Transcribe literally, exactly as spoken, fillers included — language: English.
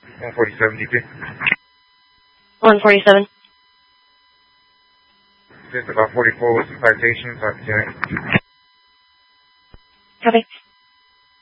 one forty-seven D P. one forty-seven. Just about forty-four with some citations. I'll be doing. Copy.